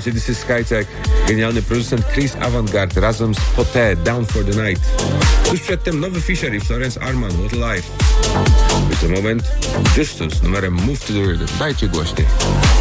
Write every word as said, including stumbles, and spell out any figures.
Słuchajcie, this is Skytech, genialny producent Chris Avantgarde razem z Poté, Down for the Night. Tuż przedtem nowy Fisher i Florence Arman, What a Life. Już ten moment, Justus numerem Move to the Rhythm. Dajcie głośniej.